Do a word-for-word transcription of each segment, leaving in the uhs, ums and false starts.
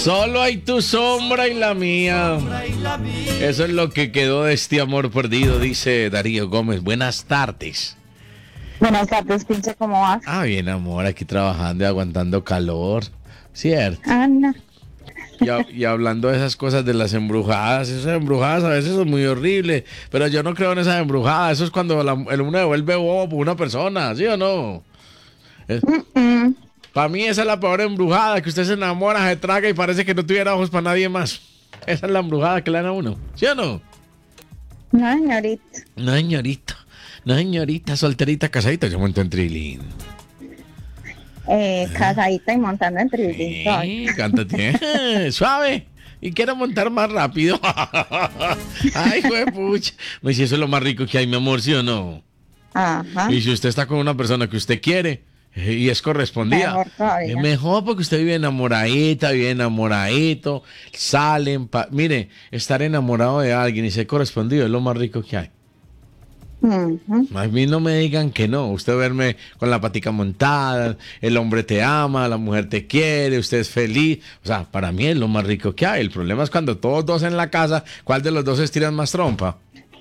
Solo hay tu sombra y la mía. Eso es lo que quedó de este amor perdido, dice Darío Gómez. Buenas tardes. Buenas tardes, pinche, ¿cómo vas? Ah, bien, amor, aquí trabajando y aguantando calor. Cierto. Ana. Y, a- y hablando de esas cosas de las embrujadas, esas embrujadas a veces son muy horribles, pero yo no creo en esas embrujadas. Eso es cuando la, el uno devuelve bobo por una persona, ¿sí o no? Mm, Para mí esa es la peor embrujada, que usted se enamora, se traga y parece que no tuviera ojos para nadie más. Esa es la embrujada que le dan a uno, ¿sí o no? no, señorita. No, señorita, no, señorita, solterita, casadita, yo monto en trilín. Eh, casadita y montando en trilito. Sí, cántate, suave. Y quiero montar más rápido. Ay, pucha. Me dice, eso es lo más rico que hay, mi amor, ¿sí o no? Ajá. Y si usted está con una persona que usted quiere eh, y es correspondida, Mejor todavía. es mejor porque usted vive enamoradita, vive enamoradito, salen, pa- mire, estar enamorado de alguien y ser correspondido es lo más rico que hay. Ujú. A mí no me digan que no, usted verme con la patica montada, el hombre te ama, la mujer te quiere, usted es feliz, o sea, para mí es lo más rico que hay. El problema es cuando todos dos en la casa, ¿cuál de los dos estiran más trompa?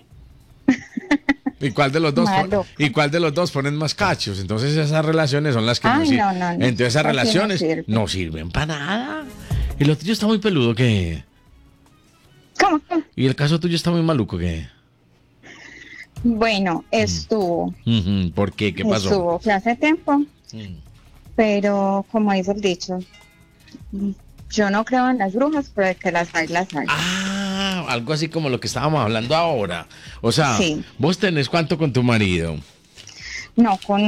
¿Y cuál de los dos pon- Malo. y cuál de los dos ponen más cachos? Entonces esas relaciones son las que no Ay, sirven. no, no, no. Entonces esas Así no relaciones sirve. no sirven para nada. Y lo tuyo está muy peludo, ¿qué? ¿Cómo? ¿Cómo? Y el caso tuyo está muy maluco, ¿qué? Bueno, estuvo. Ujú, ¿por qué? ¿Qué pasó? Estuvo que hace tiempo, Mm. pero como dice el dicho, yo no creo en las brujas, pero de que las hay, las hay. Ah, algo así como lo que estábamos hablando ahora. O sea, Sí. vos tenés cuánto con tu marido. No, con